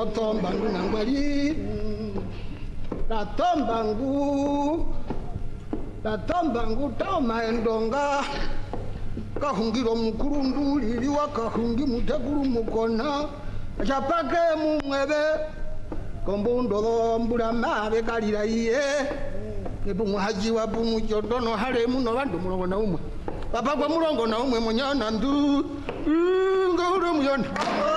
tomba nangwali la tomba ngu toma endonga kahungiro mukuru nduli wakahungi mutakuru mukona chapake mumwebe kombundo mbula mabe kalira iye ebumu haji wa bumu jodono hale muno bandu mulongo na umwe papa kwa mulongo na umwe munyana ndu ngoro muyona